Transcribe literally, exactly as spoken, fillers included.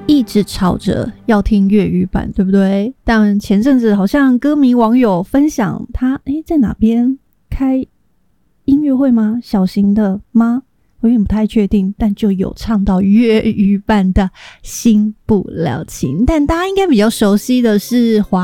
一直吵着要听粤语版，对不对？但前阵子好像歌迷网友分享他诶在哪边开音乐会吗？小型的吗？我有点不太确定，但就有唱到粤语版的《新不了情》，但大家应该比较熟悉的是华